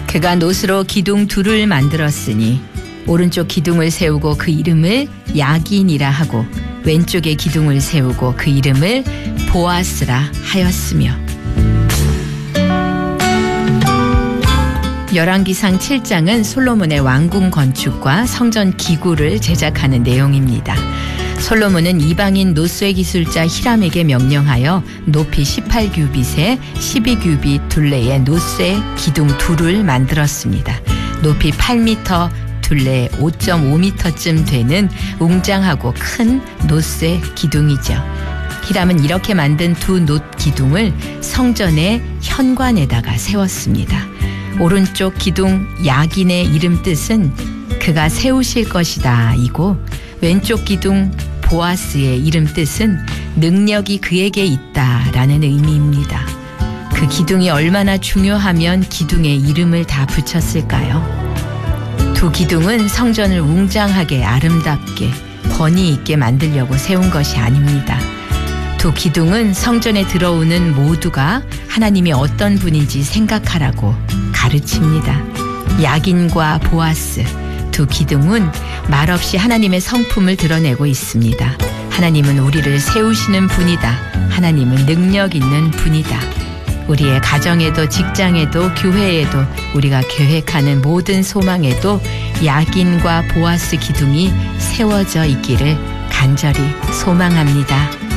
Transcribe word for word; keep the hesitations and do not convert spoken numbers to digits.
그가 놋으로 기둥 둘을 만들었으니 오른쪽 기둥을 세우고 그 이름을 야긴이라 하고 왼쪽에 기둥을 세우고 그 이름을 보아스라 하였으며. 열왕기상 칠 장은 솔로몬의 왕궁 건축과 성전 기구를 제작하는 내용입니다. 솔로몬은 이방인 놋쇠 기술자 히람에게 명령하여 높이 십팔 규빗에 십이 규빗 둘레의 놋쇠 기둥 둘을 만들었습니다. 높이 팔 미터, 둘레 오 점 오 미터쯤 되는 웅장하고 큰 놋쇠 기둥이죠. 히람은 이렇게 만든 두 놋 기둥을 성전의 현관에다가 세웠습니다. 오른쪽 기둥 야긴의 이름 뜻은 그가 세우실 것이다 이고, 왼쪽 기둥 보아스의 이름 뜻은 능력이 그에게 있다라는 의미입니다. 그 기둥이 얼마나 중요하면 기둥에 이름을 다 붙였을까요? 두 기둥은 성전을 웅장하게 아름답게 권위 있게 만들려고 세운 것이 아닙니다. 두 기둥은 성전에 들어오는 모두가 하나님이 어떤 분인지 생각하라고 가르칩니다. 야긴과 보아스 두 기둥은 말없이 하나님의 성품을 드러내고 있습니다. 하나님은 우리를 세우시는 분이다. 하나님은 능력 있는 분이다. 우리의 가정에도 직장에도 교회에도 우리가 계획하는 모든 소망에도 야긴과 보아스 기둥이 세워져 있기를 간절히 소망합니다.